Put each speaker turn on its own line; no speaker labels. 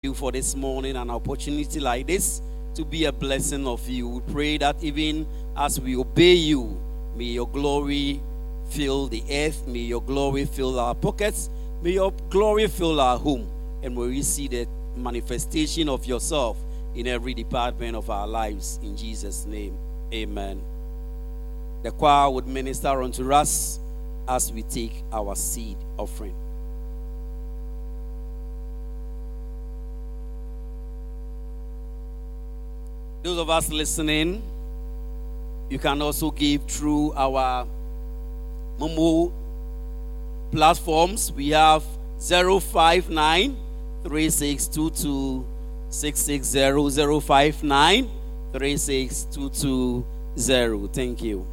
you for this morning, an opportunity like this to be a blessing of you. We pray that even as we obey you, may your glory fill the earth, may your glory fill our pockets, may your glory fill our home, and may we see the manifestation of yourself in every department of our lives. In Jesus' name, amen. The choir would minister unto us as we take our seed offering. Those of us listening, you can also give through our Momo platforms. We have 059 3622 660 059 36220. Thank you.